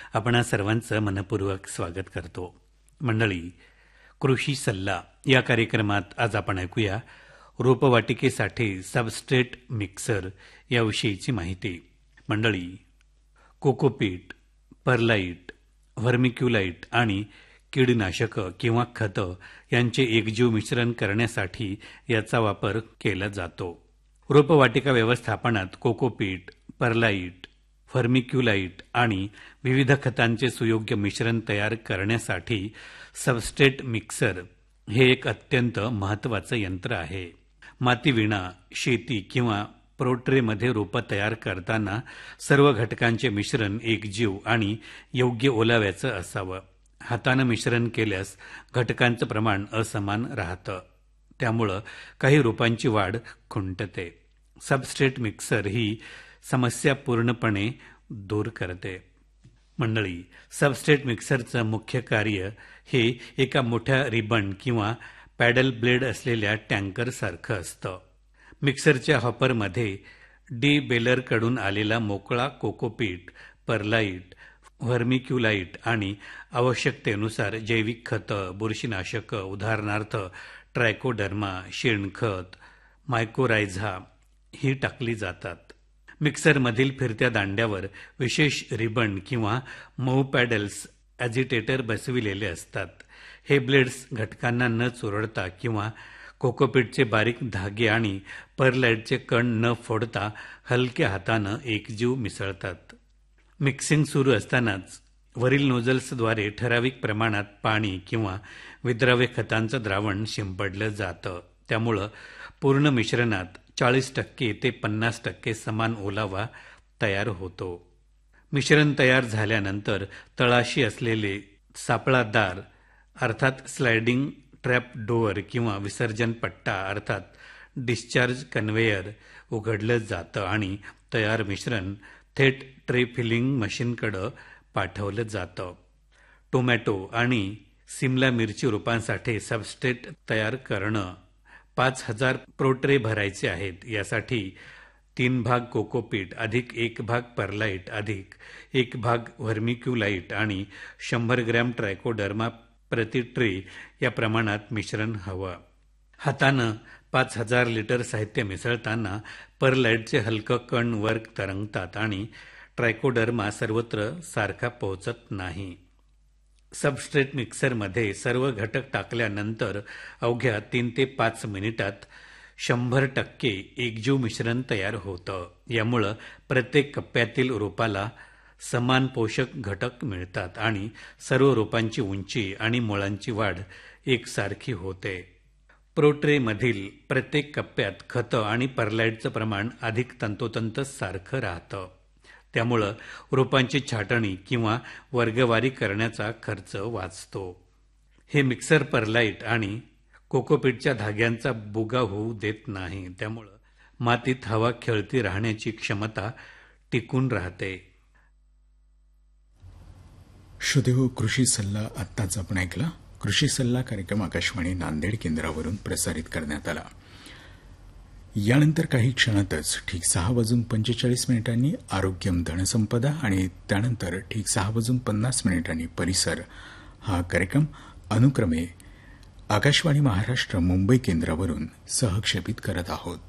आपणा सर्वांचं मनपूर्वक स्वागत करतो. मंडळी, कृषी सल्ला या कार्यक्रमात आज आपण ऐकूया रोपवाटिकेसाठी सबस्ट्रेट मिक्सर याविषयीची माहिती. मंडळी, कोकोपीट, परलाईट, व्हर्मिक्युलाइट आणि कीडनाशकं किंवा खतं यांचे एकजीव मिश्रण करण्यासाठी याचा वापर केला जातो. रोपवाटिका व्यवस्थापनात कोकोपीट, परलाईट, व्हर्मिक्युलाइट आणि विविध खतांचे सुयोग्य मिश्रण तयार करण्यासाठी सबस्ट्रेट मिक्सर हे एक अत्यंत महत्त्वाचं यंत्र आहे. मातीविणा शेती किंवा प्रोट्रेमध्ये रोपं तयार करताना सर्व घटकांचे मिश्रण एकजीव आणि योग्य ओलाव्याचं असावं. हातानं मिश्रण केल्यास घटकांचं प्रमाण असमान राहतं, त्यामुळं काही रोपांची वाढ खुंटते. सबस्ट्रेट मिक्सर ही समस्या पूर्णपणे दूर करते. मंडळी, सबस्ट्रेट मिक्सरचं मुख्य कार्य हे एका मोठ्या रिबन किंवा पॅडल ब्लेड असलेल्या टँकरसारखं असतं. मिक्सरच्या हॉपरमध्ये डी बेलरकडून आलेला मोकळा कोकोपीट, परलाईट, व्हर्मिक्युलाइट आणि आवश्यकतेनुसार जैविक खतं, बुरशीनाशकं उदाहरणार्थ ट्रायकोडर्मा, शेणखत, मायकोरायझा ही टाकली जातात. मिक्सरमधील फिरत्या दांड्यावर विशेष रिबन किंवा मऊ पॅडल्स ॲजिटेटर बसविलेले असतात. हे ब्लेड्स घटकांना न चुरडता किंवा कोकोपीटचे बारीक धागे आणि परलाईटचे कण न फोडता हलक्या हातानं एकजीव मिसळतात. मिक्सिंग सुरू असतानाच वरील नोझल्सद्वारे ठराविक प्रमाणात पाणी किंवा विद्राव्य खतांचं द्रावण शिंपडलं जातं. त्यामुळं पूर्ण मिश्रणात 40% ते 50% समान ओलावा तयार होतो. मिश्रण तयार झाल्यानंतर तळाशी असलेले सापळादार अर्थात स्लायडिंग ट्रॅप डोअर किंवा विसर्जन पट्टा अर्थात डिस्चार्ज कन्व्हेयर उघडलं जातं आणि तयार मिश्रण थेट ट्रे फिलिंग मशीनकडं पाठवलं जातं. टोमॅटो आणि सिमला मिरची रोपांसाठी सबस्ट्रेट तयार करणं 5000 प्रोट्रे भरायचे आहेत. यासाठी 3 भाग कोकोपीट अधिक 1 भाग परलाईट अधिक 1 भाग व्हर्मिक्युलाइट आणि 100 ग्रॅम ट्रायकोडर्मा प्रति ट्रे या प्रमाणात मिश्रण हवं. हातानं 5000 लिटर साहित्य मिसळताना परलाईटचे हलकं कण वर तरंगतात आणि ट्रायकोडर्मा सर्वत्र सारखा पोहोचत नाही. सबस्ट्रेट मिक्सरमध्ये सर्व घटक टाकल्यानंतर अवघ्या 3 ते 5 मिनिटात 100% एकजीव मिश्रण तयार होतं. यामुळं प्रत्येक कप्प्यातील रोपाला समान पोषक घटक मिळतात आणि सर्व रोपांची उंची आणि मुळांची वाढ एकसारखी होते. प्रोट्रेमधील प्रत्येक कप्प्यात खतं आणि परलाईटचं प्रमाण अधिक तंतोतंत सारखं राहतं. त्यामुळं रोपांची छाटणी किंवा वर्गवारी करण्याचा खर्च वाचतो. हे मिक्सर परलाईट आणि कोकोपीटच्या धाग्यांचा बुगा होऊ देत नाही. त्यामुळं मातीत हवा खेळती राहण्याची क्षमता टिकून राहते. श्रोतेहो, कृषी सल्ला आत्ताच आपण ऐकला. कृषी सल्ला कार्यक्रम आकाशवाणी नांदेड केंद्रावरून प्रसारित करण्यात आला. यानंतर काही क्षणातच ठीक 6:45 आरोग्यम धनसंपदा आणि त्यानंतर ठीक 6:50 परिसर हा कार्यक्रम अनुक्रमे आकाशवाणी महाराष्ट्र मुंबई केंद्रावरून सहक्षेपित करत आहोत.